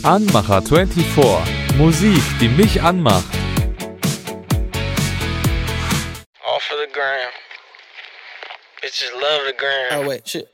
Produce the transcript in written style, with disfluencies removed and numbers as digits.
Anmacher 24. Musik, die mich anmacht. All for the gram. Bitches love the gram. Oh, wait, shit.